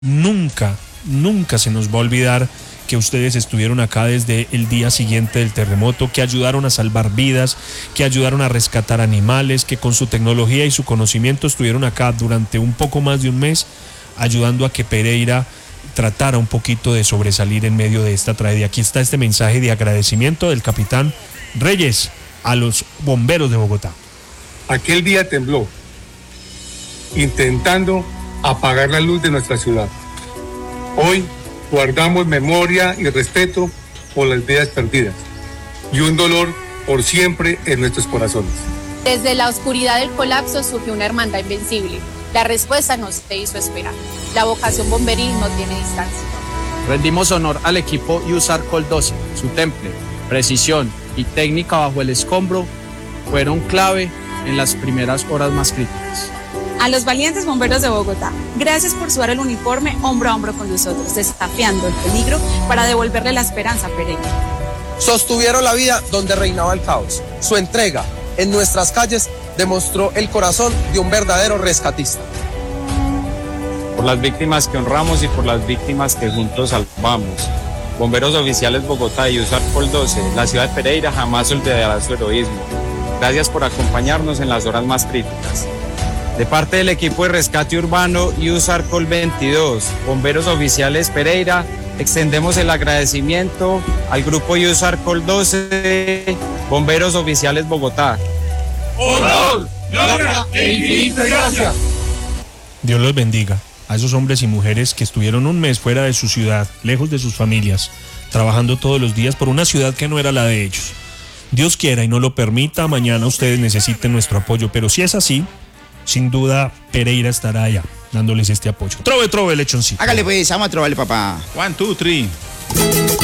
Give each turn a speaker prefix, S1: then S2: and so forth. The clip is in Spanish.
S1: Nunca se nos va a olvidar que ustedes estuvieron acá desde el día siguiente del terremoto, que ayudaron a salvar vidas, que ayudaron a rescatar animales, que con su tecnología y su conocimiento estuvieron acá durante un poco más de un mes, ayudando a que Pereira tratara un poquito de sobresalir en medio de esta tragedia. Aquí está este mensaje de agradecimiento del capitán Reyes a los bomberos de Bogotá.
S2: Aquel día tembló, intentando apagar la luz de nuestra ciudad. Hoy guardamos memoria y respeto por las vidas perdidas y un dolor por siempre en nuestros corazones.
S3: Desde la oscuridad del colapso surgió una hermandad invencible. La respuesta no se hizo esperar. La vocación bomberil no tiene distancia.
S4: Rendimos honor al equipo USAR Col 12. Su temple, precisión y técnica bajo el escombro fueron clave en las primeras horas más críticas.
S5: A los valientes bomberos de Bogotá, gracias por sudar el uniforme hombro a hombro con nosotros, desafiando el peligro para devolverle la esperanza a Pereira.
S6: Sostuvieron la vida donde reinaba el caos. Su entrega en nuestras calles demostró el corazón de un verdadero rescatista.
S7: Por las víctimas que honramos y por las víctimas que juntos salvamos. Bomberos Oficiales Bogotá y USAR Col 12, la ciudad de Pereira jamás olvidará su heroísmo. Gracias por acompañarnos en las horas más críticas. De parte del equipo de rescate urbano y USAR Col 22, Bomberos Oficiales Pereira, extendemos el agradecimiento al grupo USAR Col 12, Bomberos Oficiales Bogotá.
S2: ¡Honor, gloria e infinita gracia!
S1: Dios los bendiga a esos hombres y mujeres que estuvieron un mes fuera de su ciudad, lejos de sus familias, trabajando todos los días por una ciudad que no era la de ellos. Dios quiera y no lo permita, mañana ustedes necesiten nuestro apoyo, pero si es así, sin duda Pereira estará allá dándoles este apoyo. Trove, lechoncito.
S8: Hágale pues, vamos a trobarle, papá.
S9: 1, 2, 3.